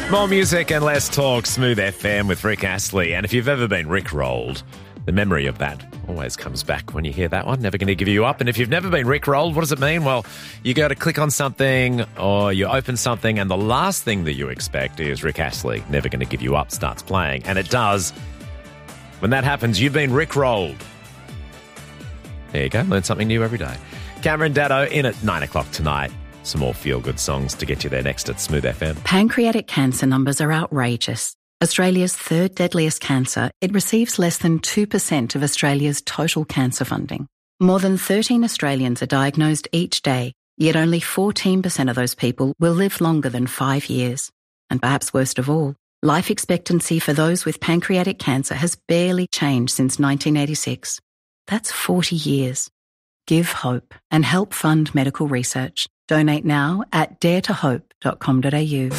More music and less talk. Smooth FM with Rick Astley. And if you've ever been Rickrolled, the memory of that always comes back when you hear that one. Never going to give you up. And if you've never been Rickrolled, what does it mean? Well, you go to click on something or you open something and the last thing that you expect is Rick Astley, Never Going to Give You Up, starts playing. And it does. When that happens, you've been Rickrolled. There you go. Learn something new every day. Cameron Daddo in at 9 o'clock tonight. Some more feel-good songs to get you there next at Smooth FM. Pancreatic cancer numbers are outrageous. Australia's third deadliest cancer, it receives less than 2% of Australia's total cancer funding. More than 13 Australians are diagnosed each day, yet only 14% of those people will live longer than 5 years. And perhaps worst of all, life expectancy for those with pancreatic cancer has barely changed since 1986. That's 40 years. Give hope and help fund medical research. Donate now at daretohope.com.au.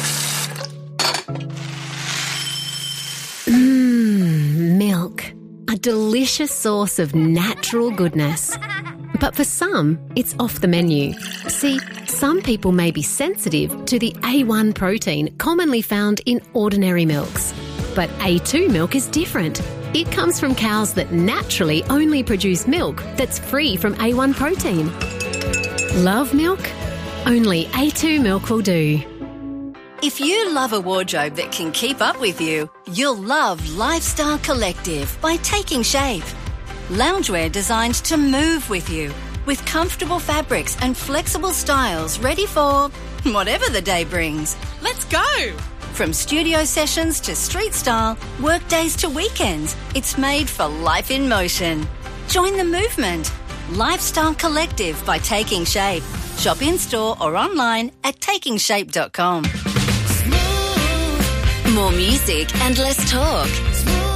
Milk. A delicious source of natural goodness. But for some, it's off the menu. See, some people may be sensitive to the A1 protein commonly found in ordinary milks. But A2 milk is different. It comes from cows that naturally only produce milk that's free from A1 protein. Love milk? Only A2 milk will do. If you love a wardrobe that can keep up with you, you'll love Lifestyle Collective by Taking Shape. Loungewear designed to move with you, with comfortable fabrics and flexible styles ready for whatever the day brings. Let's go! From studio sessions to street style, work days to weekends, it's made for life in motion. Join the movement. Lifestyle Collective by Taking Shape. Shop in-store or online at takingshape.com. More music and less talk.